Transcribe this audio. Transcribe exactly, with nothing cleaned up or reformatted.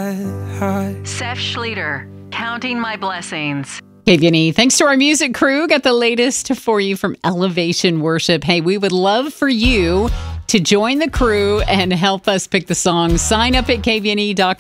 Seth Schlueter, Counting My Blessings. K V N E, thanks to our music crew. Got the latest for you from Elevation Worship. Hey, we would love for you to join the crew and help us pick the songs. Sign up at K V N E dot com.